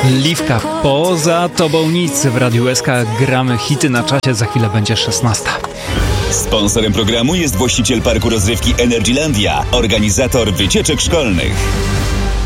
Liwka, poza tobą nic. W Radiu SK gramy hity na czasie, za chwilę będzie 16. Sponsorem programu jest właściciel parku rozrywki Energylandia, organizator wycieczek szkolnych.